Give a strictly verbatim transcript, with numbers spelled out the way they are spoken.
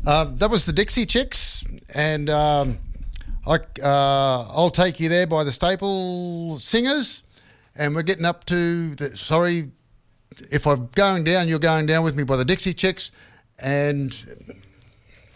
Uh, that was the Dixie Chicks, and um, I, uh, I'll Take You There by the Staple Singers, and we're getting up to the, sorry if I'm going down, you're going down with me by the Dixie Chicks, and